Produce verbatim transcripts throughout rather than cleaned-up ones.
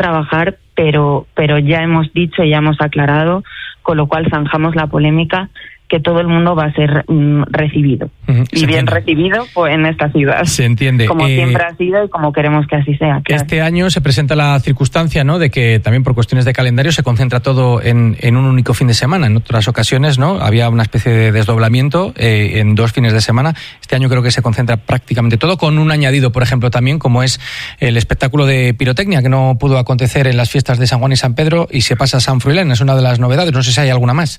trabajar, pero, pero ya hemos dicho y ya hemos aclarado, con lo cual zanjamos la polémica, que todo el mundo va a ser mm, recibido. Uh-huh. Y bien entiende. recibido pues, en esta ciudad. Se entiende. Como eh, siempre ha sido y como queremos que así sea. Claro. Este año se presenta la circunstancia, ¿no?, de que también por cuestiones de calendario se concentra todo en, en un único fin de semana. En otras ocasiones, ¿no?, había una especie de desdoblamiento eh, en dos fines de semana. Este año creo que se concentra prácticamente todo, con un añadido, por ejemplo, también, como es el espectáculo de pirotecnia, que no pudo acontecer en las fiestas de San Juan y San Pedro, y se pasa a San Froilán. Es una de las novedades. No sé si hay alguna más.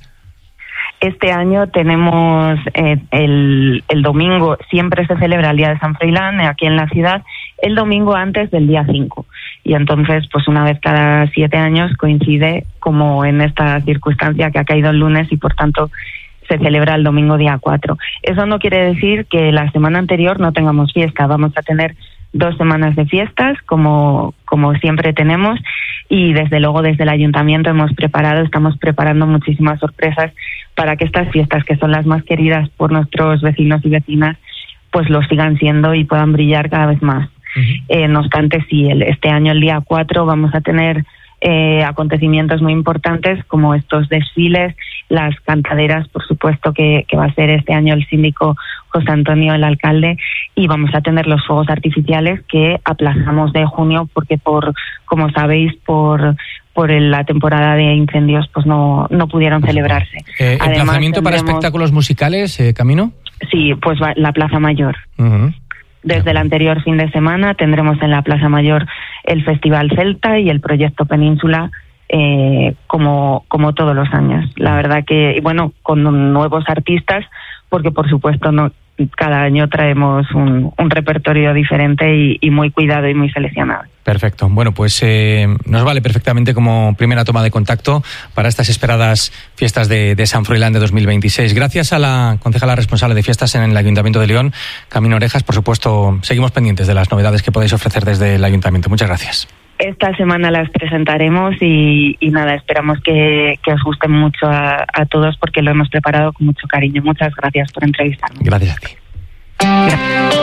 Este año tenemos eh, el, el domingo, siempre se celebra el Día de San Froilán aquí en la ciudad, el domingo antes del día cinco. Y entonces, pues una vez cada siete años coincide como en esta circunstancia que ha caído el lunes y por tanto se celebra el domingo día cuatro. Eso no quiere decir que la semana anterior no tengamos fiesta. Vamos a tener dos semanas de fiestas, como, como siempre tenemos, y desde luego desde el Ayuntamiento hemos preparado, estamos preparando muchísimas sorpresas para que estas fiestas, que son las más queridas por nuestros vecinos y vecinas, pues lo sigan siendo y puedan brillar cada vez más. Uh-huh. Eh, no obstante, sí, el, este año, el día cuatro, vamos a tener eh, acontecimientos muy importantes como estos desfiles, las cantaderas, por supuesto, que, que va a ser este año el síndico José Antonio, el alcalde, y vamos a tener los fuegos artificiales que aplazamos de junio porque, por como sabéis, por por el, la temporada de incendios, pues no no pudieron celebrarse. Eh, ¿Emplazamiento tendremos... para espectáculos musicales, eh, Camino? Sí, pues va, la Plaza Mayor. Uh-huh. Desde el anterior fin de semana tendremos en la Plaza Mayor el Festival Celta y el Proyecto Península, eh, como como todos los años. La verdad que, y bueno, con nuevos artistas, porque por supuesto no cada año traemos un, un repertorio diferente y, y muy cuidado y muy seleccionado. Perfecto. Bueno, pues eh, nos vale perfectamente como primera toma de contacto para estas esperadas fiestas de, de San Froilán de dos mil veintiséis. Gracias a la concejala responsable de fiestas en el Ayuntamiento de León, Camino Orejas. Por supuesto, seguimos pendientes de las novedades que podéis ofrecer desde el Ayuntamiento. Muchas gracias. Esta semana las presentaremos y, y nada, esperamos que, que os gusten mucho a, a todos porque lo hemos preparado con mucho cariño. Muchas gracias por entrevistarnos. Gracias a ti. Gracias.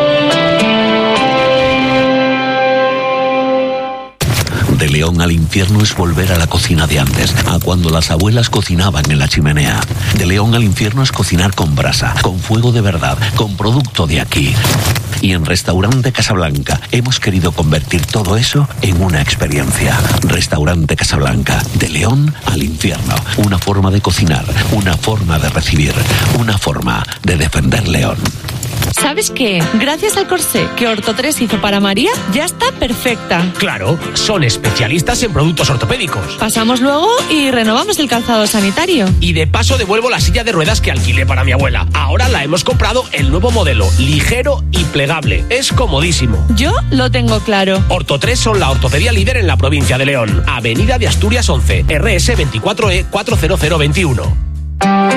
De León al infierno es volver a la cocina de antes, a cuando las abuelas cocinaban en la chimenea. De León al infierno es cocinar con brasa, con fuego de verdad, con producto de aquí. Y en Restaurante Casablanca hemos querido convertir todo eso en una experiencia. Restaurante Casablanca, de León al infierno. Una forma de cocinar, una forma de recibir, una forma de defender León. ¿Sabes qué? Gracias al corsé que Orto tres hizo para María, ya está perfecta. Claro, son especialistas en productos ortopédicos. Pasamos luego y renovamos el calzado sanitario. Y de paso devuelvo la silla de ruedas que alquilé para mi abuela. Ahora la hemos comprado el nuevo modelo, ligero y plegable. Es comodísimo. Yo lo tengo claro. Orto tres son la ortopedia líder en la provincia de León. Avenida de Asturias once, R S veinticuatro E cuatro cero cero veintiuno.